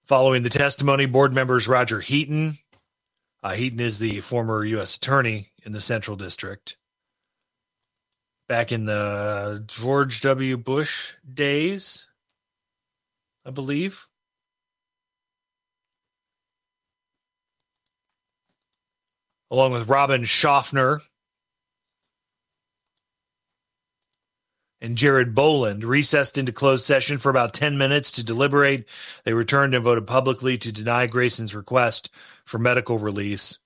Following the testimony, board members Roger Heaton, Heaton is the former U.S. attorney in the Central District, back in the George W. Bush days, I believe. Along with Robin Schaffner and Jared Boland, recessed into closed session for about 10 minutes to deliberate. They returned and voted publicly to deny Grayson's request for medical release.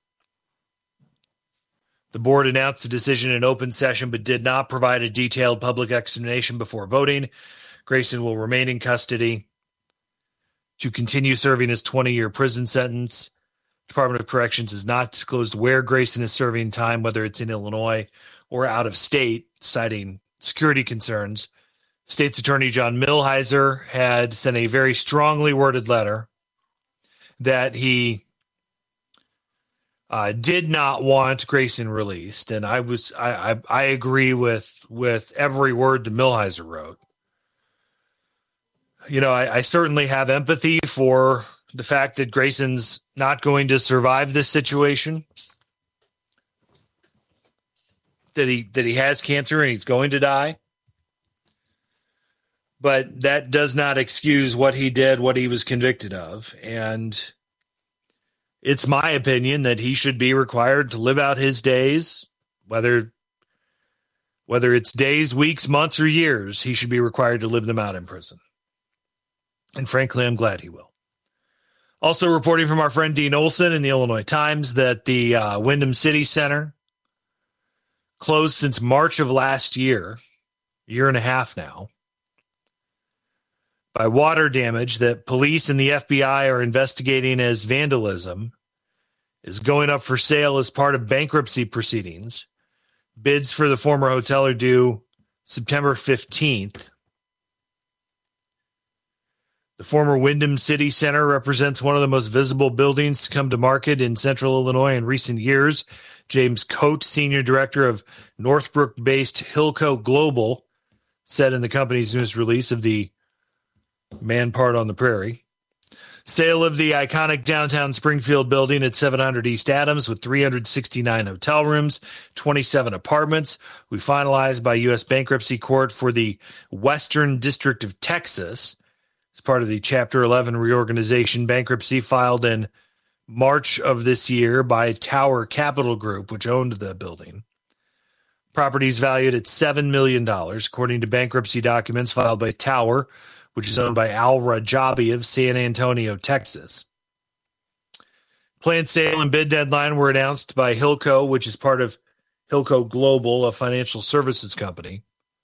The board announced the decision in open session, but did not provide a detailed public explanation before voting. Grayson will remain in custody to continue serving his 20-year prison sentence. Department of Corrections has not disclosed where Grayson is serving time, whether it's in Illinois or out of state, citing security concerns. State's Attorney John Millhiser had sent a very strongly worded letter that he did not want Grayson released, and I agree with every word that Millhiser wrote. You know, I certainly have empathy for the fact that Grayson's not going to survive this situation, that he has cancer and he's going to die. But that does not excuse what he did, what he was convicted of. And it's my opinion that he should be required to live out his days, whether it's days, weeks, months, or years, he should be required to live them out in prison. And frankly, I'm glad he will. Also reporting from our friend Dean Olson in the Illinois Times that the Wyndham City Center closed since March of last year, a year and a half now, by water damage that police and the FBI are investigating as vandalism, is going up for sale as part of bankruptcy proceedings. Bids for the former hotel are due September 15th. The former Wyndham City Center represents one of the most visible buildings to come to market in central Illinois in recent years. James Coate, senior director of Northbrook-based Hilco Global, said in the company's news release of the Man Part on the Prairie. Sale of the iconic downtown Springfield building at 700 East Adams with 369 hotel rooms, 27 apartments. We finalized by U.S. Bankruptcy Court for the Western District of Texas. As part of the Chapter 11 reorganization bankruptcy filed in March of this year by Tower Capital Group, which owned the building. Properties valued at $7 million, according to bankruptcy documents filed by Tower, which is owned by Al Rajabi of San Antonio, Texas. Planned sale and bid deadline were announced by Hilco, which is part of Hilco Global, a financial services company.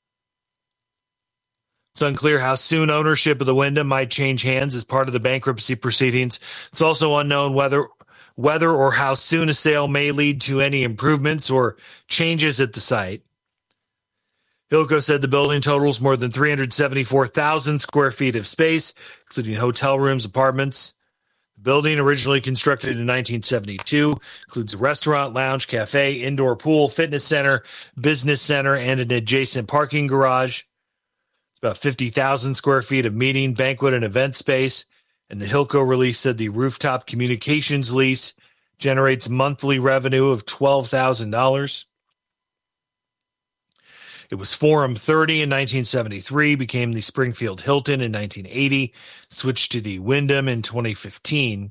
It's unclear how soon ownership of the Wyndham might change hands as part of the bankruptcy proceedings. It's also unknown whether or how soon a sale may lead to any improvements or changes at the site. Hilco said the building totals more than 374,000 square feet of space, including hotel rooms, apartments. The building, originally constructed in 1972, includes a restaurant, lounge, cafe, indoor pool, fitness center, business center, and an adjacent parking garage. It's about 50,000 square feet of meeting, banquet, and event space. And the Hilco release said the rooftop communications lease generates monthly revenue of $12,000. It was Forum 30 in 1973, became the Springfield Hilton in 1980, switched to the Wyndham in 2015.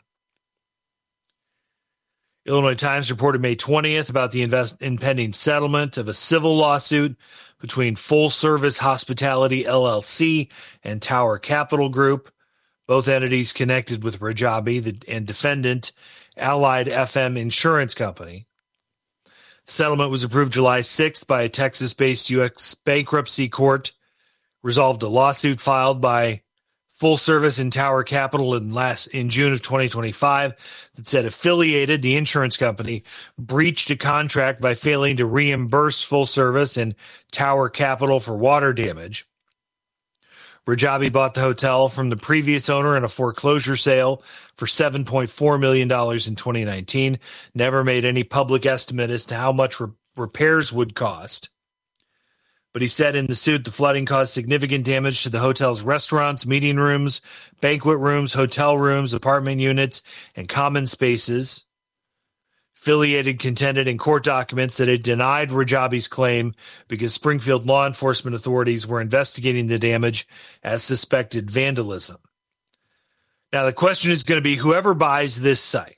Illinois Times reported May 20th about the impending settlement of a civil lawsuit between Full Service Hospitality LLC and Tower Capital Group, both entities connected with Rajabi and defendant Allied FM Insurance Company. The settlement was approved July 6th by a Texas-based U.S. bankruptcy court, resolved a lawsuit filed by Full Service and Tower Capital in June of 2025 that said affiliated, the insurance company, breached a contract by failing to reimburse Full Service and Tower Capital for water damage. Rajabi bought the hotel from the previous owner in a foreclosure sale for $7.4 million in 2019, never made any public estimate as to how much repairs would cost. But he said in the suit the flooding caused significant damage to the hotel's restaurants, meeting rooms, banquet rooms, hotel rooms, apartment units, and common spaces. Affiliated contended in court documents that it denied Rajabi's claim because Springfield law enforcement authorities were investigating the damage as suspected vandalism. Now, the question is going to be whoever buys this site,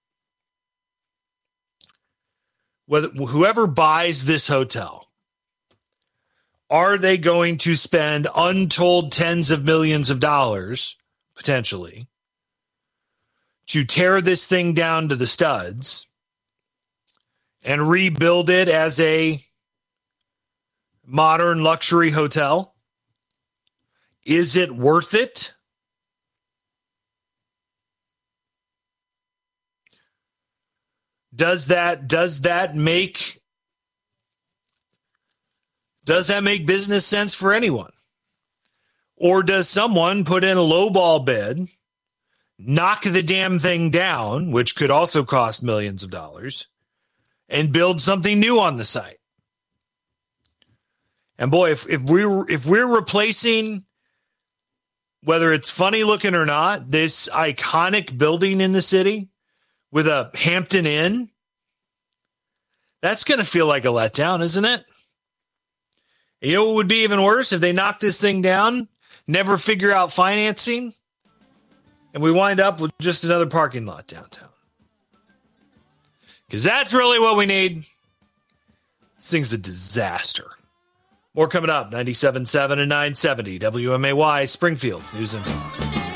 whoever buys this hotel, are they going to spend untold tens of millions of dollars, potentially, to tear this thing down to the studs and rebuild it as a modern luxury hotel? Is it worth it? Does that make business sense for anyone? Or does someone put in a lowball bid, knock the damn thing down, which could also cost millions of dollars, and build something new on the site? And boy, if we're replacing, whether it's funny looking or not, this iconic building in the city with a Hampton Inn, that's going to feel like a letdown, isn't it? You know what would be even worse? If they knock this thing down, never figure out financing, and we wind up with just another parking lot downtown. Because that's really what we need. This thing's a disaster. More coming up, 97.7 and 970 WMAY, Springfield's News and Talk.